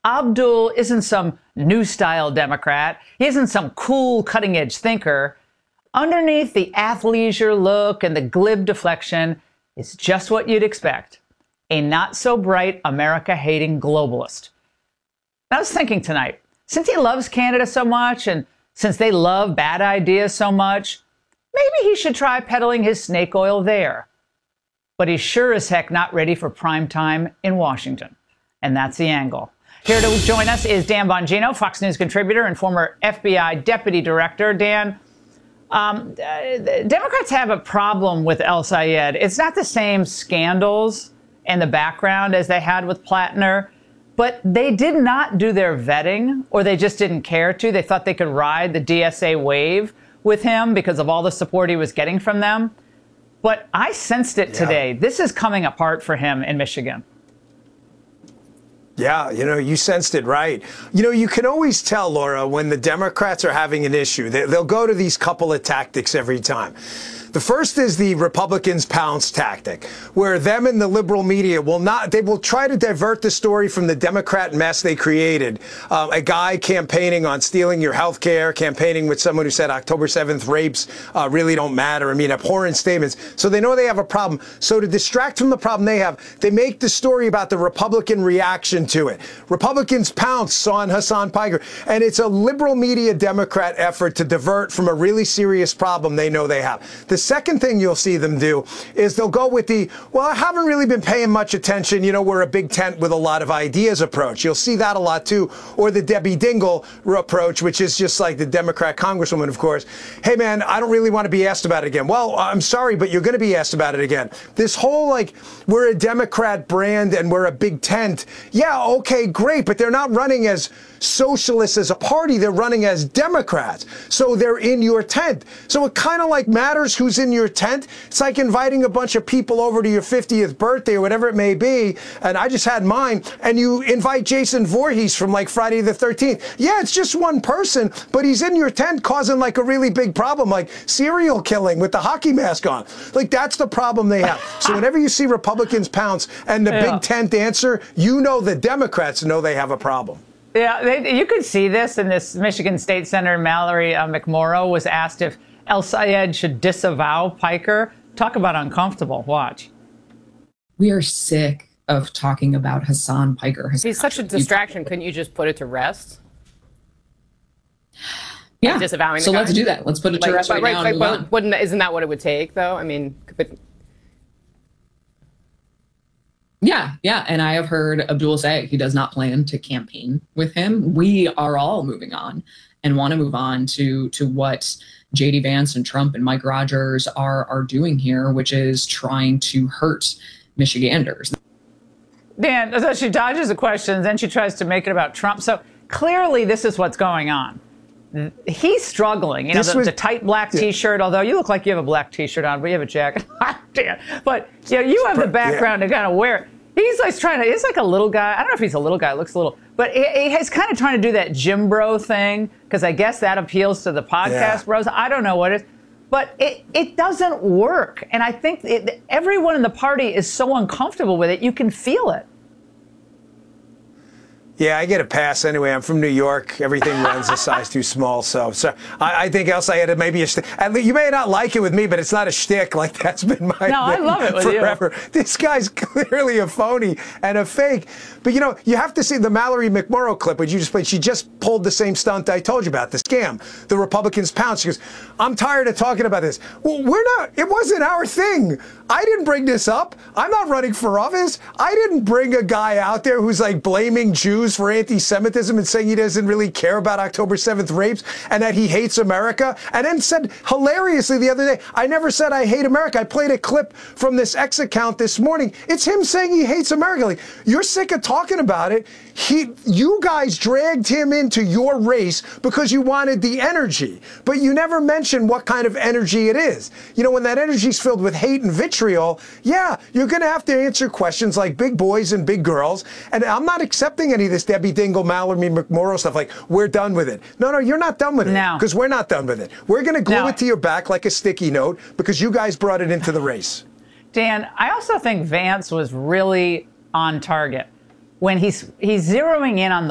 Abdul isn't some new style Democrat. He isn't some cool cutting edge thinker. Underneath the athleisure look and the glib deflection is just what you'd expect. A not so bright America hating globalist. I was thinking tonight, since he loves Canada so much and since they love bad ideas so much, maybe he should try peddling his snake oil there. But he's sure as heck not ready for prime time in Washington. And that's the angle. Here to join us is Dan Bongino, Fox News contributor and former FBI deputy director. Dan, Democrats have a problem with El Sayed. It's not the same scandals in the background as they had with Plattner, but they did not do their vetting, or they just didn't care to. They thought they could ride the DSA wave with him because of all the support he was getting from them. But I sensed it today. This is coming apart for him in Michigan. Yeah, you sensed it right. You can always tell, Laura, when the Democrats are having an issue. They'll go to these couple of tactics every time. The first is the Republicans pounce tactic, where them and the liberal media they will try to divert the story from the Democrat mess they created. A guy campaigning on stealing your health care, campaigning with someone who said October 7th rapes really don't matter. I mean, abhorrent statements. So they know they have a problem. So to distract from the problem they have, they make the story about the Republican reaction to it. Republicans pounce on Hasan Piker. And it's a liberal media Democrat effort to divert from a really serious problem they know they have. The second thing you'll see them do is they'll go with I haven't really been paying much attention. We're a big tent with a lot of ideas approach. You'll see that a lot, too. Or the Debbie Dingell approach, which is just like the Democrat congresswoman, of course. Hey, man, I don't really want to be asked about it again. Well, I'm sorry, but you're going to be asked about it again. This whole, we're a Democrat brand and we're a big tent. Yeah, okay, great. But they're not running as socialists as a party. They're running as Democrats. So they're in your tent. So it kind of matters who's in your tent. It's like inviting a bunch of people over to your 50th birthday or whatever it may be. And I just had mine. And you invite Jason Voorhees from Friday the 13th. Yeah, it's just one person, but he's in your tent causing a really big problem, like serial killing with the hockey mask on. That's the problem they have. So whenever you see Republicans pounce and the big tent answer, the Democrats know they have a problem. Yeah, you could see this in this Michigan State Senator Mallory McMorrow was asked if El Sayed should disavow Piker. Talk about uncomfortable. Watch. We are sick of talking about Hasan Piker. He's such a distraction. Couldn't you just put it to rest? Yeah. Disavowing so let's do that. Let's put it to rest right now. Isn't that what it would take, though? I mean, Yeah. And I have heard Abdul say he does not plan to campaign with him. We are all moving on and want to move on to what J.D. Vance and Trump and Mike Rogers are doing here, which is trying to hurt Michiganders. Dan, so she dodges the questions, then she tries to make it about Trump. So clearly this is what's going on. He's struggling. The tight black T-shirt, although you look like you have a black T-shirt on, but you have a jacket. Dan. But you have the background to kind of wear it. He's he's like a little guy. I don't know if he's a little guy, looks a little, but he's kind of trying to do that Jim Bro thing, because I guess that appeals to the podcast bros. I don't know what it is, but it doesn't work. And I think everyone in the party is so uncomfortable with it, you can feel it. Yeah, I get a pass anyway. I'm from New York. Everything runs a size too small. So I think El Sayed maybe a shtick. You may not like it with me, but it's not a shtick. That's been my thing I love it with forever. You. This guy's clearly a phony and a fake. But you have to see the Mallory McMorrow clip, which you just played. She just pulled the same stunt I told you about, the scam. The Republicans pounce. She goes, I'm tired of talking about this. Well, it wasn't our thing. I didn't bring this up. I'm not running for office. I didn't bring a guy out there who's blaming Jews for anti-Semitism and saying he doesn't really care about October 7th rapes and that he hates America. And then said hilariously the other day, I never said I hate America. I played a clip from this X account this morning. It's him saying he hates America. You're sick of talking about it. You guys dragged him into your race because you wanted the energy, but you never mentioned what kind of energy it is. When that energy is filled with hate and vitriol, you're going to have to answer questions like big boys and big girls. And I'm not accepting any of this Debbie Dingell, Mallory McMorrow stuff we're done with it. No, you're not done with it, because we're not done with it. We're going to glue it to your back like a sticky note because you guys brought it into the race. Dan, I also think Vance was really on target when he's zeroing in on